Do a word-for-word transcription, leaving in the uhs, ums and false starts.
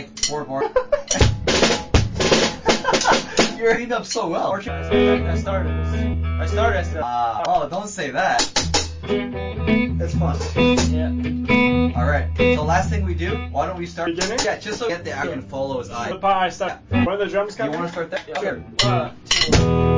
like four bars. You're cleaned up so well. I started I started this. I started this. Ah, oh, don't say that. That's fun. Yeah. Alright, so last thing we do, why don't we start? Beginning? Yeah, just so we get the act and follow his eye. The pie start. When the drums You come want to in? start that? Yeah. Sure. One, two.